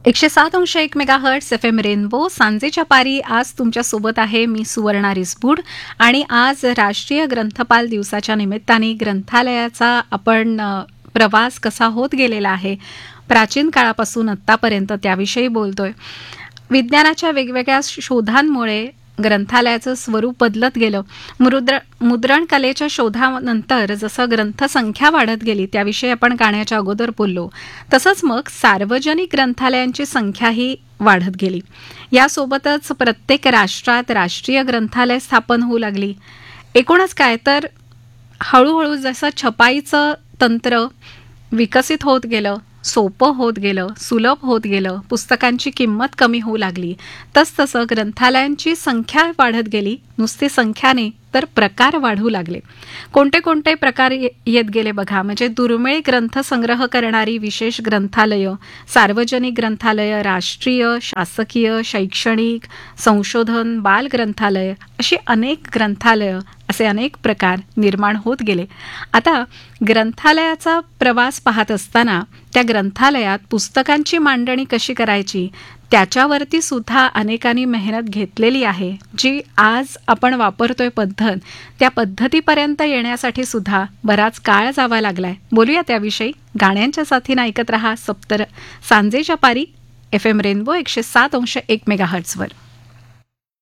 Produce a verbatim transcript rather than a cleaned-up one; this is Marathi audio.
एकशे सात अंश एक मेगाहर्ट्स एफ एम रेनबो सांजेच्या पारी आज तुमच्यासोबत आहे मी सुवर्णा रिसबूड. आणि आज राष्ट्रीय ग्रंथपाल दिवसाच्या निमित्ताने ग्रंथालयाचा आपण अ, प्रवास कसा होत गेलेला आहे प्राचीन काळापासून आत्तापर्यंत त्याविषयी बोलतोय. विज्ञानाच्या वेगवेगळ्या शोधांमुळे ग्रंथालयाचं स्वरूप बदलत गेलं. मुद्र मुद्रण कलेच्या शोधानंतर जसं ग्रंथसंख्या वाढत गेली त्याविषयी आपण गाण्याच्या अगोदर बोललो, तसंच मग सार्वजनिक ग्रंथालयांची संख्याही वाढत गेली. यासोबतच प्रत्येक राष्ट्रात राष्ट्रीय ग्रंथालय स्थापन होऊ लागली. एकूणच काय तर हळूहळू जसं छपाईचं तंत्र विकसित होत गेलं, सोपं होत गेलं, सुलभ होत गेलं, पुस्तकांची किंमत कमी होऊ लागली, तसतसं ग्रंथालयांची संख्या वाढत गेली. नुसती संख्याने तर प्रकार वाढू लागले. कोणते कोणते प्रकार ये- येत गेले बघा. म्हणजे दुर्मिळ ग्रंथ संग्रह करणारी विशेष ग्रंथालयं, सार्वजनिक ग्रंथालयं, राष्ट्रीय, शासकीय, शैक्षणिक, संशोधन, बाल ग्रंथालय, अशी अनेक ग्रंथालयं, असे अनेक प्रकार निर्माण होत गेले. आता ग्रंथालयाचा प्रवास पाहत असताना त्या ग्रंथालयात पुस्तकांची मांडणी कशी करायची त्याच्यावरती सुद्धा अनेकांनी मेहनत घेतलेली आहे. जी आज आपण वापरतोय पद्धत, त्या पद्धतीपर्यंत येण्यासाठी सुद्धा बराच काळ जावा लागलाय. बोलूया त्याविषयी गाण्यांच्या साथीनं. ऐकत रहा सप्तर सांजेच्या पारी एफ एम रेनबो एकशे सात अंश एक मेगाहर्ट्सवर.